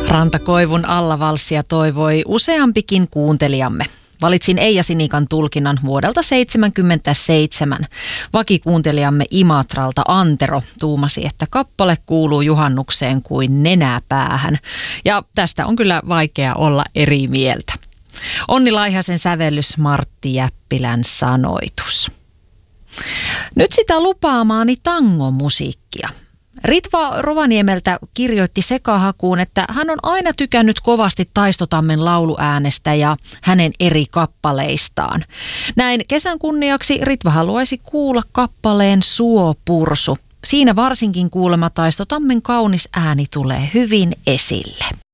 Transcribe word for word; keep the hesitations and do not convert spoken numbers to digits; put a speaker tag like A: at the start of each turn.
A: Rantakoivun alla valssia toivoi useampikin kuuntelijamme. Valitsin Eija Sinikan tulkinnan vuodelta seitsemänkymmentäseitsemän. Vakikuuntelijamme Imatralta Antero tuumasi, että kappale kuuluu juhannukseen kuin nenäpäähän. Ja tästä on kyllä vaikea olla eri mieltä. Onni Laihasen sävellys, Martti Jäppilän sanoitus. Nyt sitä lupaamaani tangomusiikkia. Ritva Rovaniemeltä kirjoitti sekahakuun, että hän on aina tykännyt kovasti Taistotammen lauluäänestä ja hänen eri kappaleistaan. Näin kesän kunniaksi Ritva haluaisi kuulla kappaleen Suopursu. Siinä varsinkin kuulema Taistotammen kaunis ääni tulee hyvin esille.